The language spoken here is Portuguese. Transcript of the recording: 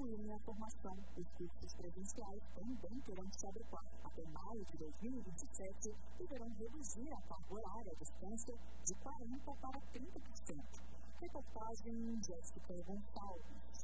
concluírem a formação. Os cursos presenciais também terão se adequar. Até maio de 2027, deverão reduzir a carga horária à distância de 40% para 30%. Reportagem Jéssica Gonçalves.